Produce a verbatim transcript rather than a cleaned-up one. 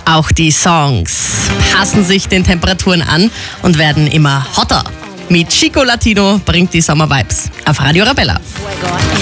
Auch die Songs passen sich den Temperaturen an und werden immer hotter. Mit Chico Latino bringt die Sommer-Vibes auf Radio Arabella.